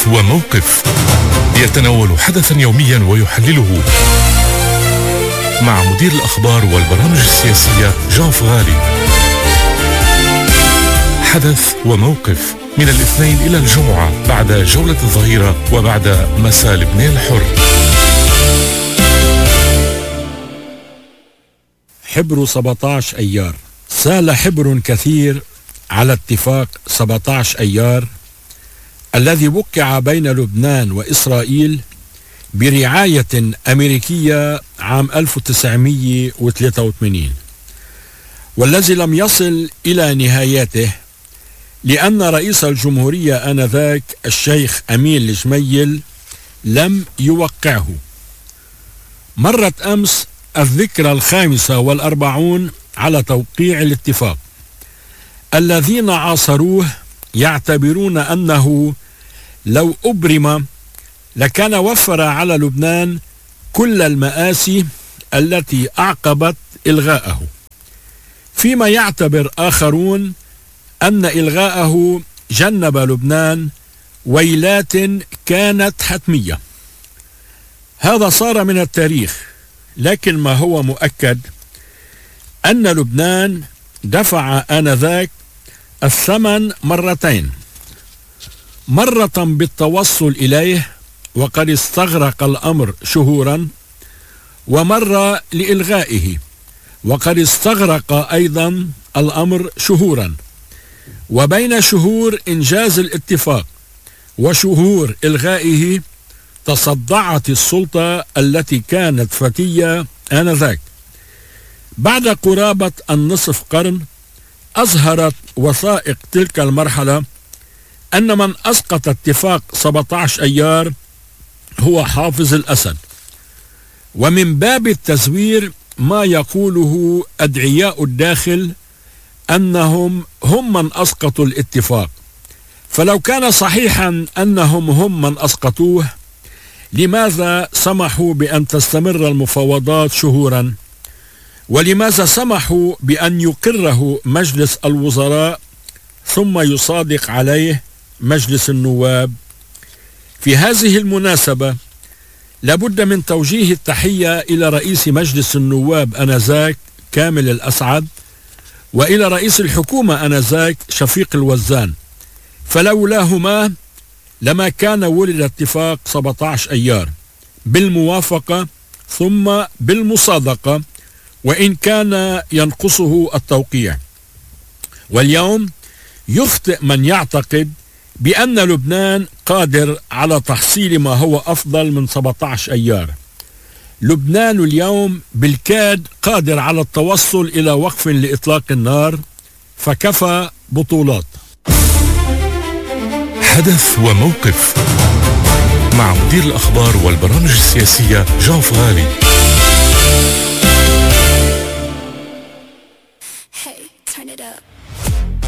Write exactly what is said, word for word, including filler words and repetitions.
وموقف، يتناول حدثا يوميا ويحلله مع مدير الأخبار والبرامج السياسية جان فغالي. حدث وموقف من الاثنين إلى الجمعة بعد جولة الظهيرة وبعد مساء لبنان الحر. حبر سبعة عشر أيار. سال حبر كثير على اتفاق سبعة عشر أيار الذي وقع بين لبنان وإسرائيل برعاية أمريكية عام ألف وتسعمئة وثلاثة وثمانين، والذي لم يصل إلى نهايته لأن رئيس الجمهورية آنذاك الشيخ أمين الجميل لم يوقعه. مرت أمس الذكرى الخامسة والأربعون على توقيع الاتفاق. الذين عاصروه يعتبرون أنه لو أبرم لكان وفر على لبنان كل المآسي التي أعقبت إلغاءه، فيما يعتبر آخرون أن إلغاءه جنب لبنان ويلات كانت حتمية. هذا صار من التاريخ، لكن ما هو مؤكد أن لبنان دفع آنذاك الثمن مرتين، مرة بالتوصل إليه وقد استغرق الأمر شهورا، ومرة لإلغائه وقد استغرق أيضا الأمر شهورا. وبين شهور إنجاز الاتفاق وشهور إلغائه تصدعت السلطة التي كانت فتية آنذاك. بعد قرابة النصف قرن أظهرت وثائق تلك المرحلة أن من أسقط اتفاق سبعة عشر أيار هو حافظ الأسد. ومن باب التزوير ما يقوله أدعياء الداخل أنهم هم من أسقطوا الاتفاق، فلو كان صحيحا أنهم هم من أسقطوه لماذا سمحوا بأن تستمر المفاوضات شهورا؟ ولماذا سمحوا بأن يقره مجلس الوزراء ثم يصادق عليه مجلس النواب؟ في هذه المناسبة لابد من توجيه التحية إلى رئيس مجلس النواب آنذاك كامل الأسعد، وإلى رئيس الحكومة آنذاك شفيق الوزان، فلولاهما لما كان ولد اتفاق سبعة عشر أيار بالموافقة ثم بالمصادقة، وإن كان ينقصه التوقيع. واليوم يخطئ من يعتقد بأن لبنان قادر على تحصيل ما هو أفضل من سبعة عشر أيار. لبنان اليوم بالكاد قادر على التوصل إلى وقف لإطلاق النار، فكفى بطولات. حدث وموقف مع مدير الأخبار والبرامج السياسية جان فغالي.